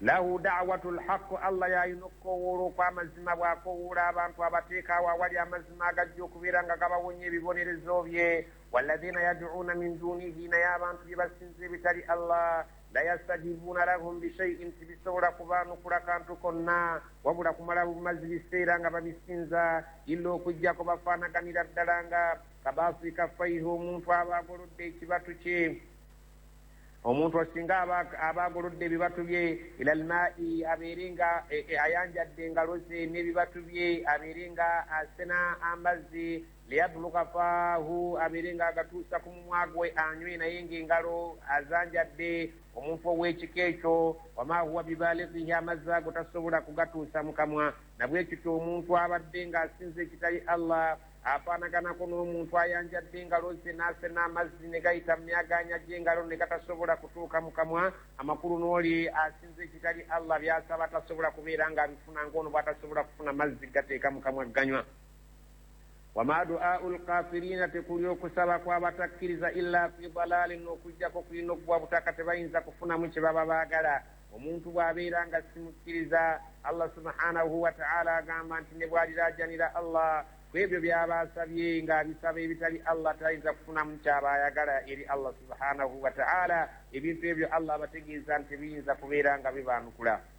lahu da'watul haqq Allah yayinokowolo kwa mazima bwakowula abantu abateekawo awali amazima agajja okubeera nga gabawonya ebibonerezo bye walladhina yad'una min dunihi naye abantu bye basinza ebitali Allah la yastajibuuna lahum bishaiin tibisobola kubaanukula kantu konna wabula kumala bumazi biseera nga babisinza illa okujjako bafaanaganira ddala nga kabaasi kaffaihi omuntu aba agolodde ekibatu kye omuntu osinga abagolodde ebibatu bye ila almaai abeere nga ayanjadde engalo ze n'ebibatu bye abeere nga asena amazzi liyabluga faahu abeere nga agatuusa ku mumwa gwe anywe naye ng'engalo azanjadde omuntu ow'ekika ekyo wama huwa bibalighihi amazzi ago tasobola kugatuusa mu kamwa nabwekityo omuntu abadde ng'asinza ekitali Allah afaanaganako n'omuntu ayanjadde engalo ze n'asena amazzi ne gayita mu myaganya gy'engalo ne gatasobola kutuuka mu kamwa amakulu n'oli asinza ekitali Allah byasaba tasobola kubeera ng'abifuna ng'ono bw'atasobola kufuna mazzi gateeka mu kamwa ganywa wama du'au lkafirina tekuli okusaba kw'abatakkiriza illa fi dalalin n'okujjako kulina okuba butaka tebayinza kufunamu kye baba baagala omuntu bw'abeera nga simukkiriza Allah subhanahu wa ta'ala agamba nti ne bw'aliraajanira Allah kwebyo by'abaasabye ng'abisaba ebitali Allah tayinza kufunamu kyaba ayagala eri Allah subhanahu wa ta'ala ebintu ebyo Allah abategeeza nti biyinza kubeera nga bibaanukula